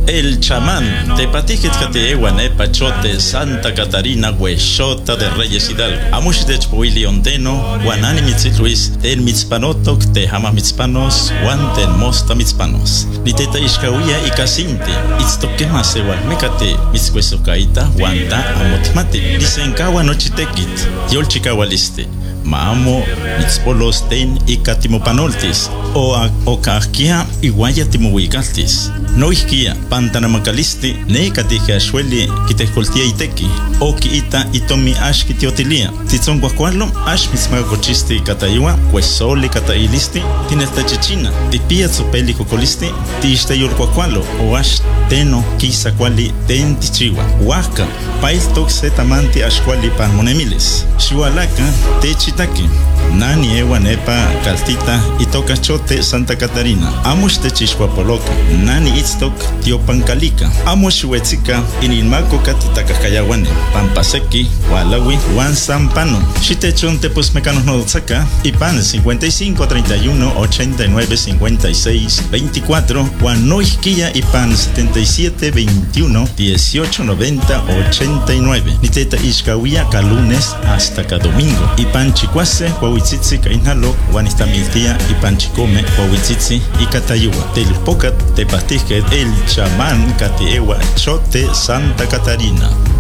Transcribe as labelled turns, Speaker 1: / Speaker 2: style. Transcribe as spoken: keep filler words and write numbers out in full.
Speaker 1: El chamán, tepatijet kateewa nepa chote Santa Catarina huexota de Reyes Hidalgo. Amush de chpuili ondeno, guanani mitzitluis, ten mitzpanotok, te hama mitzpanos, guan ten mosta mitzpanos. Ni teta ishkawia y casinte, itztokema sewal mecate, mitzcuesocaita, guanta amotmate. Dicen kawa nochitekit, yol chikawaliste. Maamo, mitzpolos ten y catimopanoltis, o a okahkia y guaya timohuigaltis. No isquia, pantanamacalisti, ne catija ashueli, kitejcoltia iteki, o kiita itomi ash kitiotilia. Titzon guacualo, ash mitzmagochisti catayua, huesoli catailisti, tinesta chichina, tipia zopeli cocolisti, tista yurguacualo, o ash teno kisa quali ten tichiwa. Huaca, pail toxetamanti ashquali panmonemiles. Shualaka, techi Taki. Nani ewa nepa kaltita itoka chote Santa Catarina. Amush te chishwapoloka. Nani itztok tiopancalica. Amush huetzika ininmako katitakayawane. Pampaseki, Walawi, Juan Sampano. Shitechonte pues mecanos no saca. Ipan cincuenta y cinco, treinta y uno, ochenta y nueve, cincuenta y seis, veinticuatro. Juan Noisquilla Ipan setenta y siete, veintiuno, dieciocho, noventa, ochenta y nueve. Niteta Ishkawia lunes hasta cada domingo. Ipan Chicuase, Huahuitzitzi, Cainalo, Guanistamiltia, y Panchicome, Huahuitzitzi, y Catayua. Telpocat, Tepatijet, el chamán, Catiewa, Chote, Santa Catarina.